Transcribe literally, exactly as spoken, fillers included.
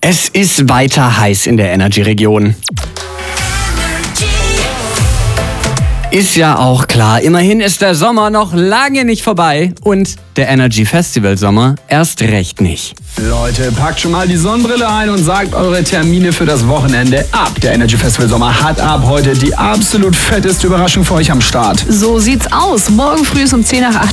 Es ist weiter heiß in der Energy-Region. Ist ja auch klar, immerhin ist der Sommer noch lange nicht vorbei und der Energy Festival Sommer erst recht nicht. Leute, packt schon mal die Sonnenbrille ein und sagt eure Termine für das Wochenende ab. Der Energy Festival Sommer hat ab heute die absolut fetteste Überraschung für euch am Start. So sieht's aus. Morgen früh ist um zehn nach acht